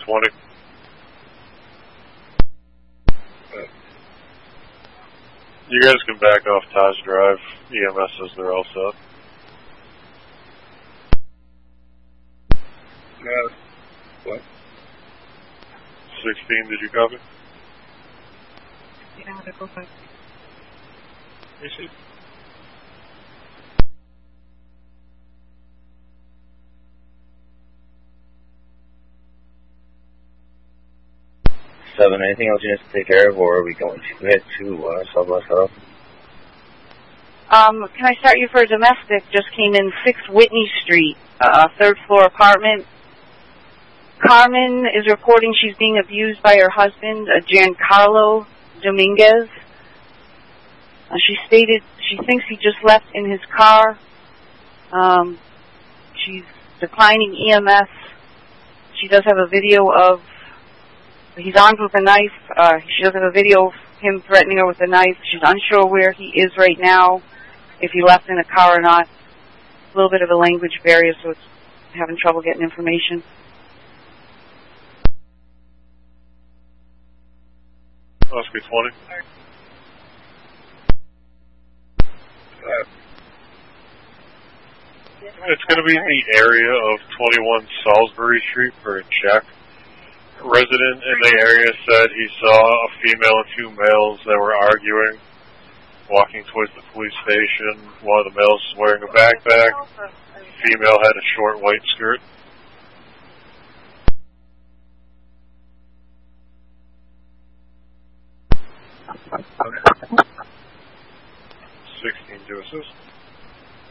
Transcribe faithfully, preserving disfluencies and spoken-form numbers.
twenty. You guys can back off Taj Drive. E M S says they're all set. Yeah. What? sixteen, did you copy? Yeah, I'll go back. You see? Seven, anything else you need to take care of, or are we going to head to uh, Southwest Health? Um, can I start you for a domestic? Just came in six Whitney Street, uh, third floor apartment. Carmen is reporting she's being abused by her husband, uh, Giancarlo Dominguez. Uh, she stated she thinks he just left in his car. Um, she's declining E M S. She does have a video of, he's armed with a knife. Uh, she does have a video of him threatening her with a knife. She's unsure where he is right now, if he left in a car or not. A little bit of a language barrier, so it's having trouble getting information. Oscar twenty. Uh, It's going to be in the area of twenty-one Salisbury Street for a check. A resident in the area said he saw a female and two males that were arguing, walking towards the police station. One of the males was wearing a backpack. The female had a short white skirt. sixteen to assist.